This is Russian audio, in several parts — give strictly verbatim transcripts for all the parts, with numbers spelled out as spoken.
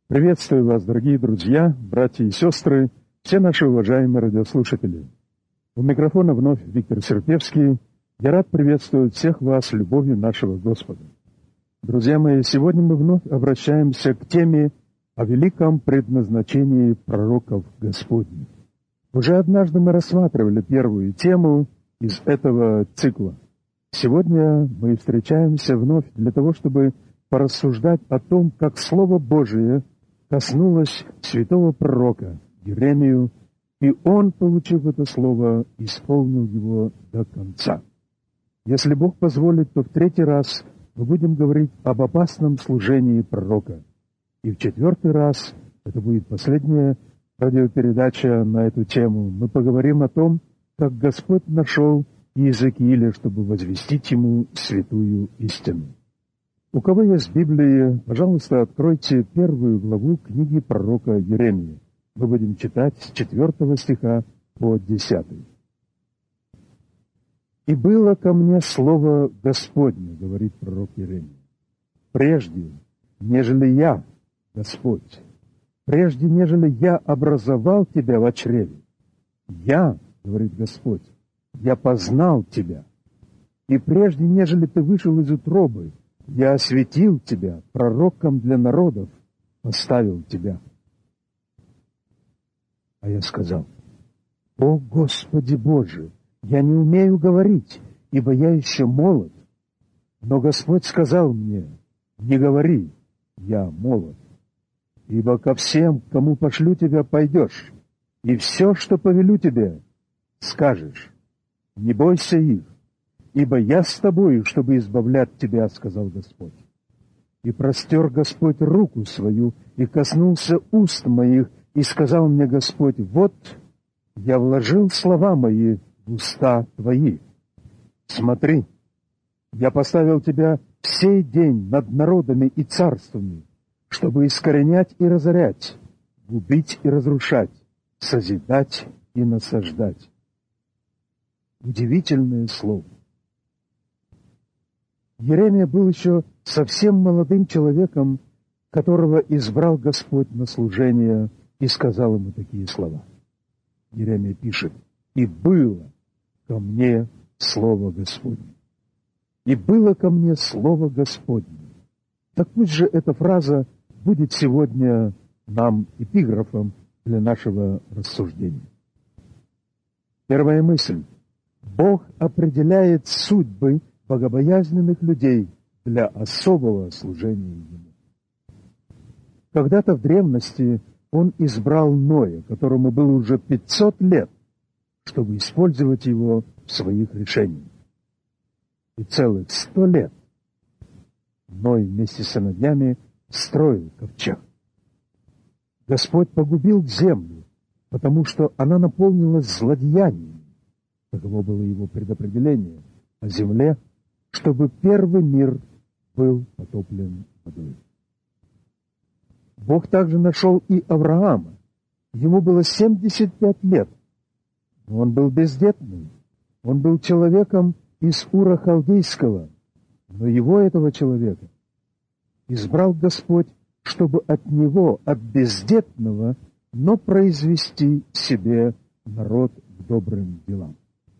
Приветствую вас, дорогие друзья, братья и сестры, все наши уважаемые радиослушатели. У микрофона вновь Виктор Серпевский. Я рад приветствовать всех вас любовью нашего Господа. Друзья мои, сегодня мы вновь обращаемся к теме о великом предназначении пророков Господних. Уже однажды мы рассматривали первую тему из этого цикла. Сегодня мы встречаемся вновь для того, чтобы порассуждать о том, как Слово Божие коснулось святого пророка Иеремию, и он, получив это слово, исполнил его до конца. Если Бог позволит, то в третий раз мы будем говорить об опасном служении пророка. И в четвертый раз, это будет последняя радиопередача на эту тему, мы поговорим о том, как Господь нашел Иезекииля, чтобы возвестить ему святую истину. У кого есть Библия, пожалуйста, откройте первую главу книги пророка Иеремии. Мы будем читать с четвертого стиха по десятый. «И было ко мне слово Господне, — говорит пророк Иеремия, — прежде, нежели я, Господь, прежде, нежели я образовал тебя во чреве, я, — говорит Господь, — я познал тебя, и прежде, нежели ты вышел из утробы, я осветил тебя, пророком для народов, поставил тебя». А я сказал: «О Господи Боже, я не умею говорить, ибо я еще молод». Но Господь сказал мне: «Не говори, я молод, ибо ко всем, кому пошлю тебя, пойдешь, и все, что повелю тебе, скажешь. Не бойся их, ибо я с тобою, чтобы избавлять тебя, — сказал Господь. И простер Господь руку свою, и коснулся уст моих, и сказал мне Господь: вот я вложил слова мои в уста твои. Смотри, я поставил тебя в сей день над народами и царствами, чтобы искоренять и разорять, губить и разрушать, созидать и насаждать». Удивительное слово. Иеремия был еще совсем молодым человеком, которого избрал Господь на служение, и сказал ему такие слова. Иеремия пишет: «И было ко мне слово Господне». «И было ко мне слово Господне». Так пусть же эта фраза будет сегодня нам эпиграфом для нашего рассуждения. Первая мысль. Бог определяет судьбы богобоязненных людей для особого служения Ему. Когда-то в древности Он избрал Ноя, которому было уже пятьсот лет, чтобы использовать его в своих решениях. И целых сто лет Ной вместе с сыновьями строил ковчег. Господь погубил землю, потому что она наполнилась злодеяниями. Таково было его предопределение о земле, чтобы первый мир был потоплен водой. Бог также нашел и Авраама. Ему было семьдесят пять лет, но он был бездетным. Он был человеком из Ура Халдейского, но его, этого человека, избрал Господь, чтобы от него, от бездетного, но произвести себе народ к добрым делам.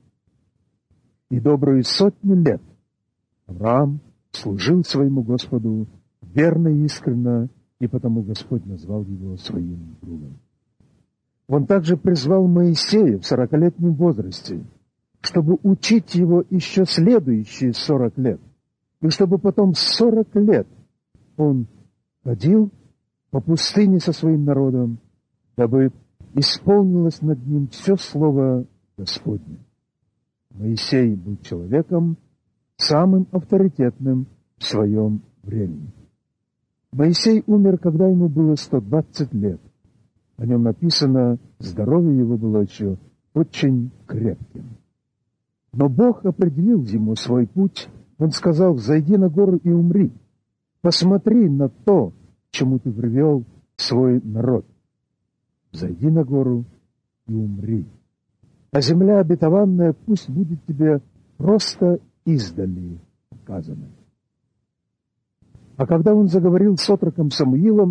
И добрую сотню лет Авраам служил своему Господу верно и искренно, и потому Господь назвал его своим другом. Он также призвал Моисея в сорокалетнем возрасте, чтобы учить его еще следующие сорок лет, и чтобы потом сорок лет он ходил по пустыне со своим народом, дабы исполнилось над ним все слово Господне. Моисей был человеком самым авторитетным в своем времени. Моисей умер, когда ему было сто двадцать лет. О нем написано: здоровье его было еще очень крепким. Но Бог определил ему свой путь. Он сказал: «Зайди на гору и умри. Посмотри на то, к чему ты привел свой народ. Зайди на гору и умри. А земля обетованная пусть будет тебе просто издали показана». А когда он заговорил с отроком Самуилом, в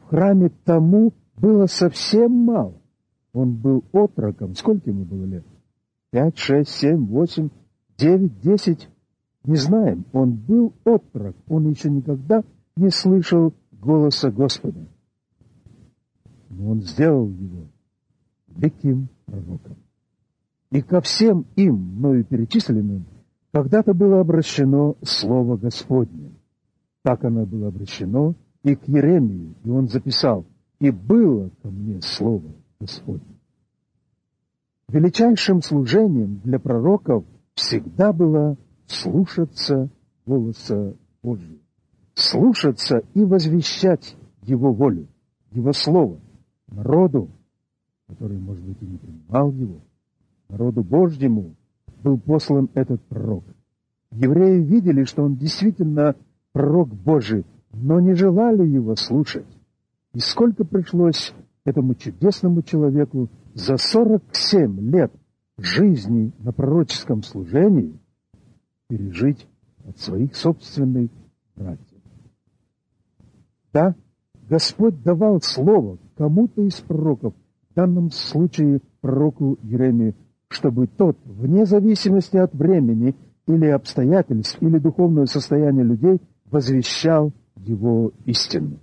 храме тому было совсем мало. Он был отроком. Сколько ему было лет? Пять, шесть, семь, восемь, девять, десять? Не знаем. Он был отрок. Он еще никогда не слышал голоса Господа. Но он сделал его великим пророком. И ко всем им, мною перечисленным, когда-то было обращено Слово Господне. Так оно было обращено и к Иеремии, и он записал: «И было ко мне Слово Господне». Величайшим служением для пророков всегда было слушаться голоса Божьего, слушаться и возвещать Его волю, Его Слово народу, который, может быть, и не принимал Его. Народу Божьему был послан этот пророк. Евреи видели, что он действительно пророк Божий, но не желали его слушать. И сколько пришлось этому чудесному человеку за сорок семь лет жизни на пророческом служении пережить от своих собственных братьев. Да, Господь давал слово кому-то из пророков, в данном случае пророку Иеремии, чтобы тот, вне зависимости от времени или обстоятельств, или духовного состояния людей, возвещал его истину.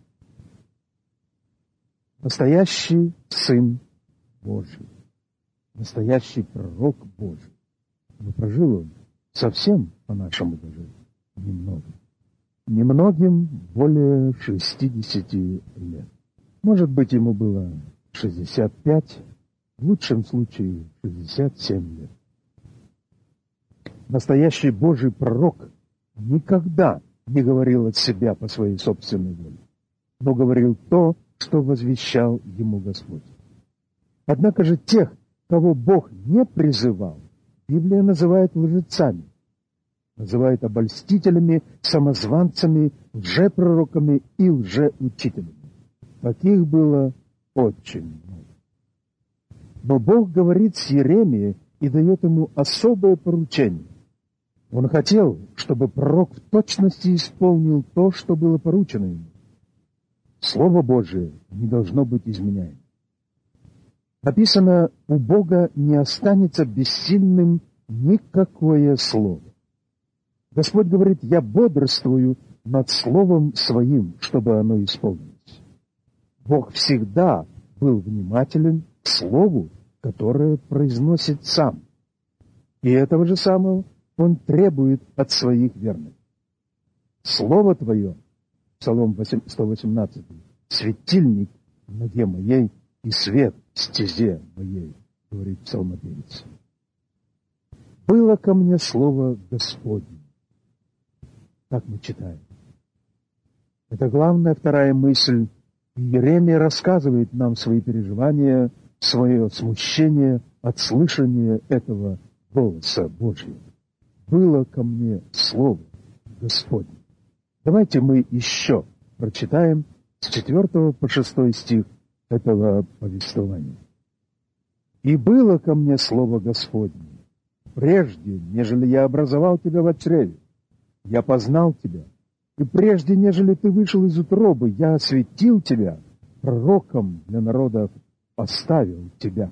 Настоящий Сын Божий, настоящий пророк Божий. Но прожил он совсем, по-нашему даже, немного. Немногим более шестидесяти лет. Может быть, ему было шестьдесят пять, в лучшем случае шестьдесят семь лет. Настоящий Божий пророк никогда не говорил от себя по своей собственной воле, но говорил то, что возвещал ему Господь. Однако же тех, кого Бог не призывал, Библия называет лжецами, называет обольстителями, самозванцами, лжепророками и лжеучителями. Таких было очень много. Но Бог говорит с Иеремией и дает ему особое поручение. Он хотел, чтобы пророк в точности исполнил то, что было поручено ему. Слово Божие не должно быть изменяемо. Написано: у Бога не останется бессильным никакое слово. Господь говорит: я бодрствую над словом своим, чтобы оно исполнилось. Бог всегда был внимателен к слову, которое произносит сам. И этого же самого Он требует от своих верных. Слово Твое, Псалом сто восемнадцать, светильник в ноге моей и свет в стезе моей, говорит псалмопевец. Было ко мне слово Господне. Так мы читаем. Это главная вторая мысль. Иеремия рассказывает нам свои переживания, свое смущение от слышания этого голоса Божьего. Было ко мне слово Господне. Давайте мы еще прочитаем с четвертого по шестой стих этого повествования. «И было ко мне слово Господне, прежде, нежели я образовал тебя в чреве, я познал тебя, и прежде, нежели ты вышел из утробы, я осветил тебя, пророком для народов поставил тебя».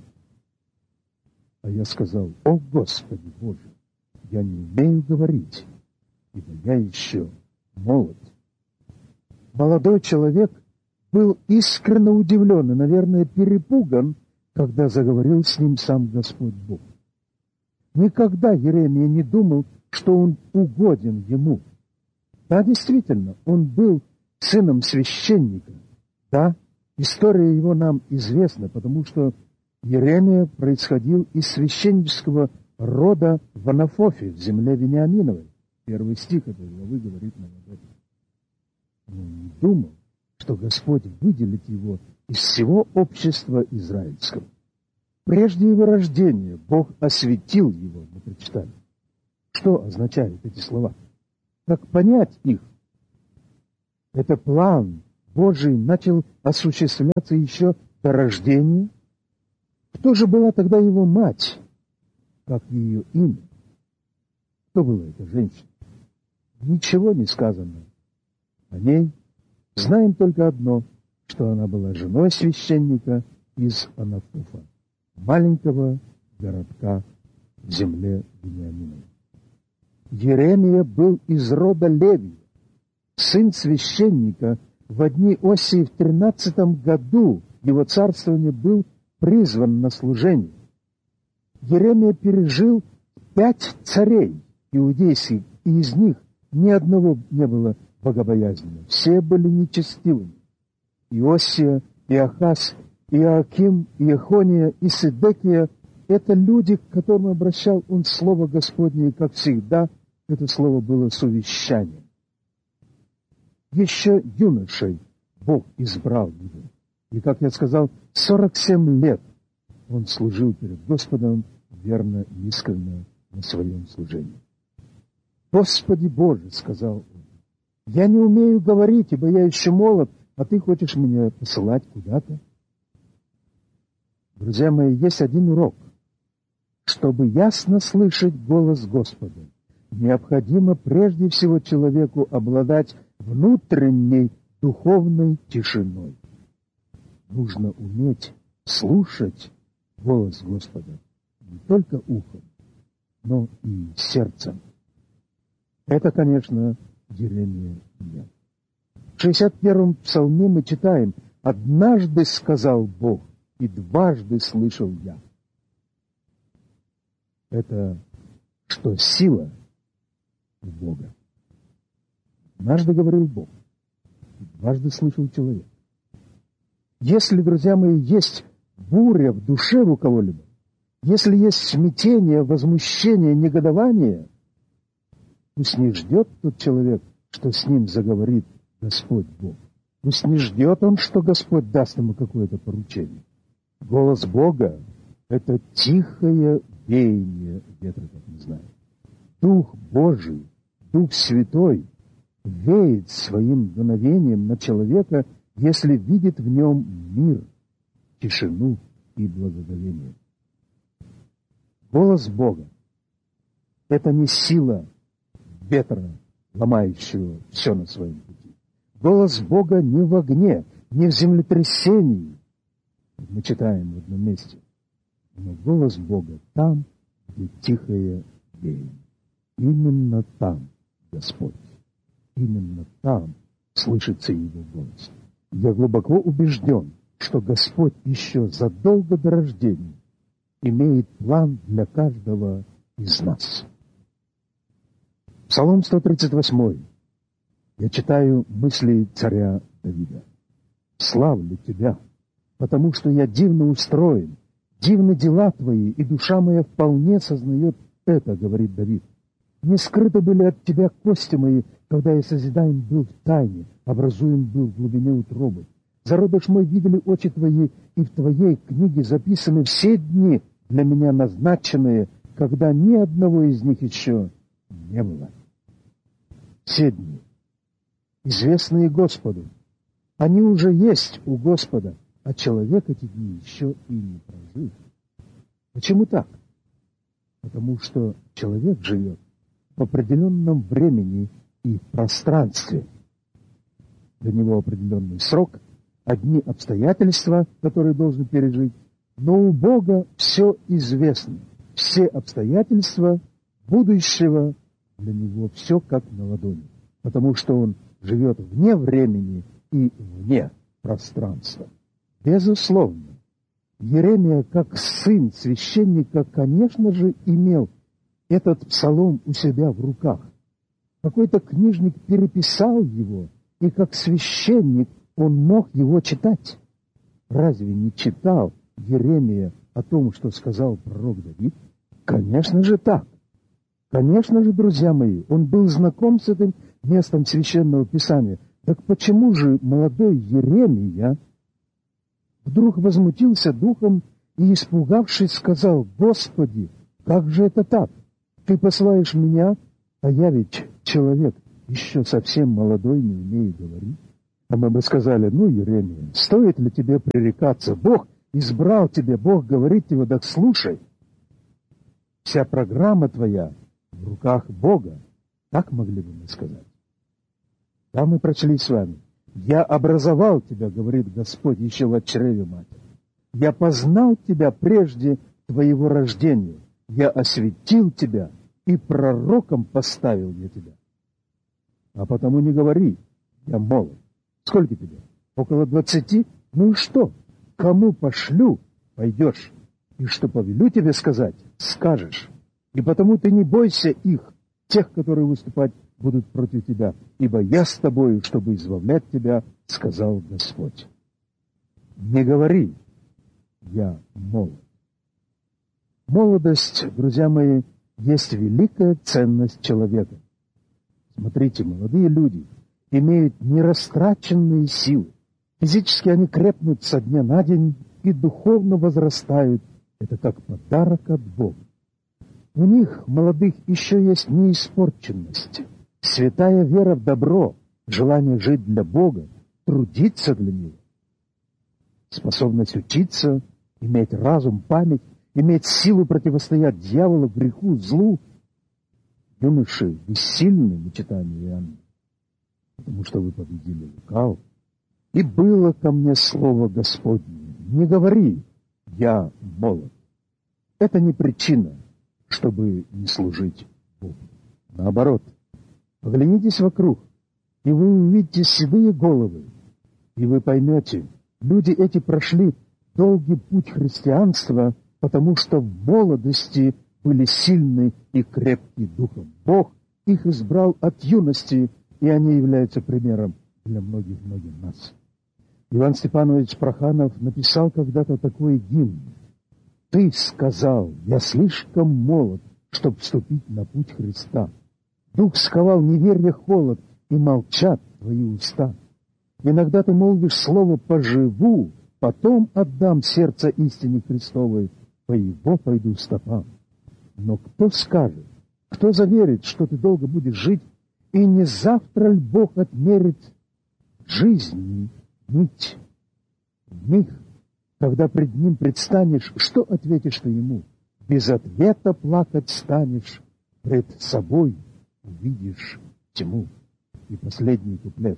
А я сказал: «О Господи Боже, я не умею говорить, ибо я еще молод». Молодой человек был искренне удивлен и, наверное, перепуган, когда заговорил с ним сам Господь Бог. Никогда Иеремия не думал, что он угоден ему. Да, действительно, он был сыном священника. Да, история его нам известна, потому что Иеремия происходил из священнического рода в Анафофе, в земле Вениаминовой. Первый стих этой главы говорит нам об этом. Но он не думал, что Господь выделит его из всего общества израильского. Прежде его рождения Бог осветил его, мы прочитали. Что означают эти слова? Как понять их? Это план Божий начал осуществляться еще до рождения. Кто же была тогда его мать? Как ее имя? Кто была эта женщина? Ничего не сказано о ней. Знаем только одно, что она была женой священника из Анафуфа, маленького городка в земле Вениаминовой. Еремия был из рода Левия, сын священника. В дни Осии в тринадцатом году его царствования был призван на служение. Еремия пережил пять царей иудейских, и из них ни одного не было богобоязненного. Все были нечестивыми. Иосия, Иохас, Иоаким, Иехония и Седекия — это люди, к которым обращал он слово Господне, и, как всегда, это слово было с увещанием. Еще юношей Бог избрал его. И, как я сказал, сорок семь лет он служил перед Господом верно и искренне на своем служении. «Господи Боже, — сказал он, — я не умею говорить, ибо я еще молод, а ты хочешь меня посылать куда-то?» Друзья мои, есть один урок. Чтобы ясно слышать голос Господа, необходимо прежде всего человеку обладать внутренней духовной тишиной. Нужно уметь слушать голос Господа не только ухом, но и сердцем. Это, конечно, Еремия имел. В шестьдесят первом псалме мы читаем: «Однажды сказал Бог, и дважды слышал я». Это что сила у Бога. Однажды говорил Бог, и дважды слышал человек. Если, друзья мои, есть буря в душе у кого-либо, если есть смятение, возмущение, негодование, пусть не ждет тот человек, что с ним заговорит Господь Бог. Пусть не ждет он, что Господь даст ему какое-то поручение. Голос Бога — это тихое веяние ветра, как мы знаем. Дух Божий, Дух Святой веет своим дуновением на человека, если видит в нем мир, тишину и благоговение. Голос Бога — это не сила ветра, ломающего все на своем пути. Голос Бога не в огне, не в землетрясении, как мы читаем в одном месте, но голос Бога там, где тихое веяние. Именно там Господь. Именно там слышится Его голос. Я глубоко убежден, что Господь еще задолго до рождения имеет план для каждого из нас. Псалом сто тридцать восемь. Я читаю мысли царя Давида. «Славлю Тебя, потому что я дивно устроен, дивны дела Твои, и душа моя вполне сознает это, — говорит Давид. Не скрыты были от Тебя кости мои, когда я созидаем был в тайне, образуем был в глубине утробы. Зародыш мой видели очи Твои, и в Твоей книге записаны все дни, для меня назначенные, когда ни одного из них еще не было». Все дни, известные Господу, они уже есть у Господа, а человек эти дни еще и не прожил. Почему так? Потому что человек живет в определенном времени и пространстве. Для него определенный срок, одни обстоятельства, которые должен пережить, но у Бога все известно. Все обстоятельства будущего для него все как на ладони, потому что он живет вне времени и вне пространства. Безусловно, Еремия, как сын священника, конечно же, имел этот псалом у себя в руках. Какой-то книжник переписал его, и как священник он мог его читать. Разве не читал Еремия о том, что сказал пророк Давид? Конечно же так. Конечно же, друзья мои, он был знаком с этим местом Священного Писания. Так почему же молодой Еремия вдруг возмутился духом и, испугавшись, сказал: «Господи, как же это так? Ты посылаешь меня, а я ведь человек, еще совсем молодой, не умею говорить». А мы бы сказали: «Ну, Еремия, стоит ли тебе пререкаться? Бог избрал тебя, Бог говорит тебе, так слушай. Вся программа твоя в руках Бога». Так могли бы мы сказать. Там мы прочли с вами: Я образовал тебя, говорит Господь, еще в чреве матери. Я познал тебя прежде твоего рождения. Я осветил тебя, и пророком поставил я тебя. А потому не говори, я молод. Сколько тебе? Около двадцати? Ну и что? Кому пошлю, пойдешь. И что повелю тебе сказать, скажешь. И потому ты не бойся их, тех, которые выступать будут против тебя, ибо я с тобою, чтобы избавлять тебя, сказал Господь. Не говори, я молод. Молодость, друзья мои, есть великая ценность человека. Смотрите, молодые люди имеют нерастраченные силы. Физически они крепнут со дня на день и духовно возрастают. Это как подарок от Бога. У них, молодых, еще есть неиспорченность, святая вера в добро, желание жить для Бога, трудиться для Него, способность учиться, иметь разум, память, иметь силу противостоять дьяволу, греху, злу. Юноши, вы сильны, мы читаем Иоанна, потому что вы победили лукавого. И было ко мне слово Господне: не говори, я молод. Это не причина, чтобы не служить Богу. Наоборот, поглянитесь вокруг, и вы увидите седые головы, и вы поймете, люди эти прошли долгий путь христианства, потому что в молодости были сильны и крепки духом. Бог их избрал от юности, и они являются примером для многих-многих нас. Иван Степанович Проханов написал когда-то такой гимн: «Ты сказал, я слишком молод, чтоб вступить на путь Христа. Дух сковал неверие холод, и молчат твои уста. Иногда ты молвишь слово «поживу», потом отдам сердце истине Христовой, по его пойду стопам. Но кто скажет, кто заверит, что ты долго будешь жить, и не завтра ль Бог отмерит жизни нить? В них, когда пред Ним предстанешь, что ответишь ты Ему? Без ответа плакать станешь, пред собой увидишь тьму». И последний куплет.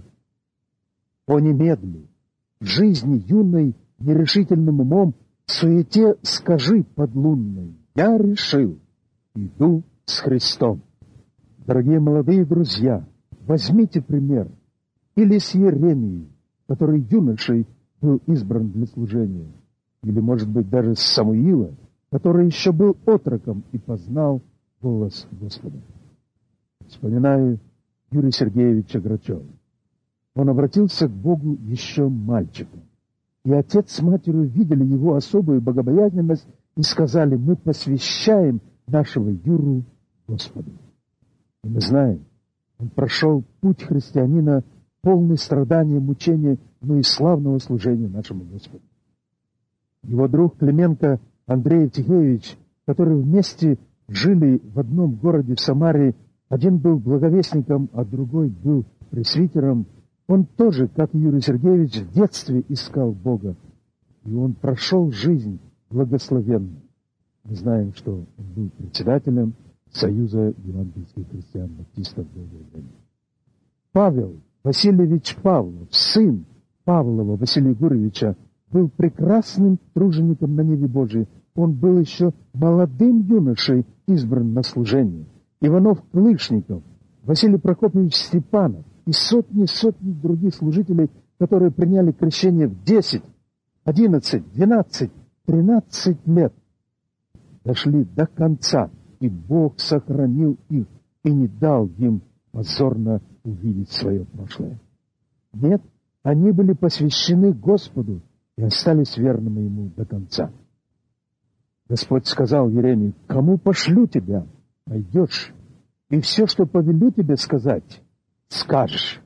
«О, немедли, в жизни юной нерешительным умом, в суете скажи подлунной: я решил, иду с Христом». Дорогие молодые друзья, возьмите пример или с Еремией, который юношей был избран для служения, или, может быть, даже с Самуила, который еще был отроком и познал голос Господа. Вспоминаю Юрия Сергеевича Грачева. Он обратился к Богу еще мальчиком, и отец с матерью видели его особую богобоязненность и сказали: мы посвящаем нашего Юру Господу. И мы знаем, он прошел путь христианина, полный страдания, мучения, но и славного служения нашему Господу. Его друг Клименко Андрей Евтихеевич, которые вместе жили в одном городе в Самаре, один был благовестником, а другой был пресвитером, он тоже, как и Юрий Сергеевич, в детстве искал Бога, и он прошел жизнь благословенно. Мы знаем, что он был председателем Союза евангельских христиан-баптистов долгое время. Павел Васильевич Павлов, сын Павлова Василия Егоровича, был прекрасным тружеником на ниве Божией. Он был еще молодым юношей избран на служение. Иванов Клышников, Василий Прокопьевич Степанов и сотни-сотни других служителей, которые приняли крещение в десять, одиннадцать, двенадцать, тринадцать лет, дошли до конца, и Бог сохранил их и не дал им позорно увидеть свое прошлое. Нет, они были посвящены Господу и остались верными Ему до конца. Господь сказал Еремии: «Кому пошлю тебя, пойдешь, и все, что повелю тебе сказать, скажешь».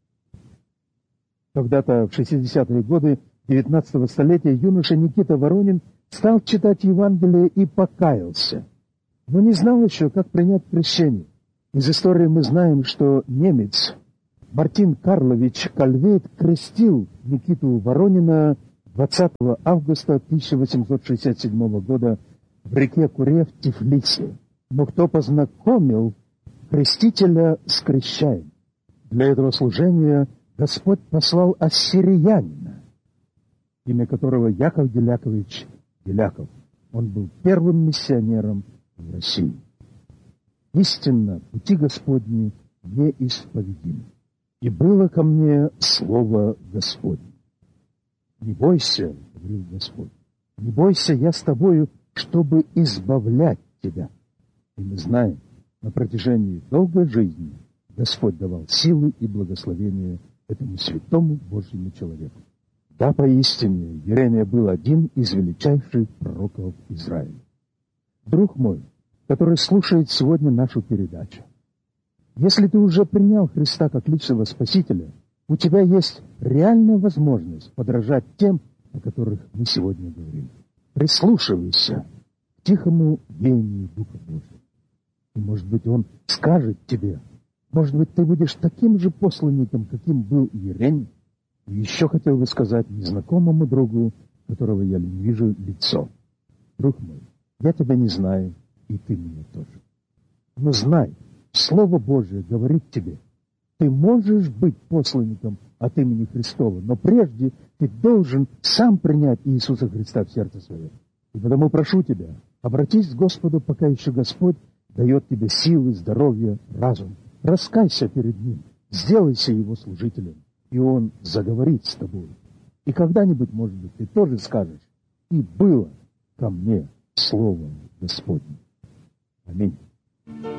Когда-то в шестидесятые годы девятнадцатого столетия юноша Никита Воронин стал читать Евангелие и покаялся, но не знал еще, как принять крещение. Из истории мы знаем, что немец Мартин Карлович Кальвейт крестил Никиту Воронина двадцатого августа тысяча восемьсот шестьдесят седьмого года в реке Куре в Тифлисе. Но кто познакомил крестителя с крещаем? Для этого служения Господь послал ассириянина, имя которого Яков Делякович Деляков. Он был первым миссионером в России. Истинно, пути Господни неисповедимы. И было ко мне слово Господне. Не бойся, говорил Господь, не бойся, я с тобою, чтобы избавлять тебя. И мы знаем, на протяжении долгой жизни Господь давал силы и благословения этому святому Божьему человеку. Да, поистине, Еремия был один из величайших пророков Израиля. Друг мой, который слушает сегодня нашу передачу, если ты уже принял Христа как личного Спасителя, у тебя есть реальная возможность подражать тем, о которых мы сегодня говорим. Прислушивайся к тихому веянию Духа Божьего. И, может быть, Он скажет тебе, может быть, ты будешь таким же посланником, каким был Иеремия. И еще хотел бы сказать незнакомому другу, которого я не вижу лицо. Друг мой, я тебя не знаю, и ты меня тоже. Но знай, Слово Божие говорит тебе, ты можешь быть посланником от имени Христова, но прежде ты должен сам принять Иисуса Христа в сердце свое. И потому прошу тебя, обратись к Господу, пока еще Господь дает тебе силы, здоровье, разум. Раскайся перед Ним, сделайся Его служителем, и Он заговорит с тобой. И когда-нибудь, может быть, ты тоже скажешь, и было ко мне Слово Господне. Аминь.